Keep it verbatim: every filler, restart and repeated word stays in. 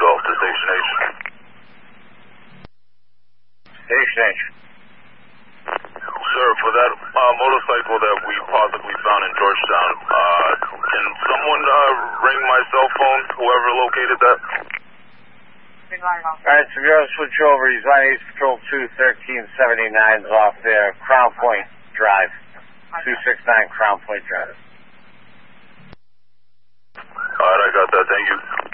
Golf to Station H. Station H. Sir, for that uh, motorcycle that we possibly found in Georgetown, uh, can someone uh, ring my cell phone, whoever located that? Alright, so you're going to switch over. He's on Ace Patrol two thirteen seventy-nine's off there, Crown Point Drive. two sixty-nine Crown Point Drive. Alright, I got that. Thank you.